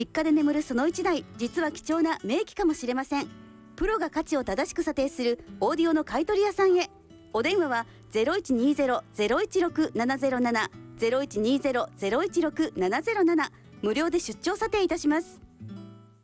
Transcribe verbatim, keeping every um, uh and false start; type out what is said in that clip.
一家で眠るそのいちだい、実は貴重な名機かもしれません。プロが価値を正しく査定するオーディオの買取屋さんへ。お電話は ゼロいちにゼロ ゼロいちろく ななゼロなな ゼロいちにゼロ ゼロいちろく ななゼロなな、無料で出張査定いたします。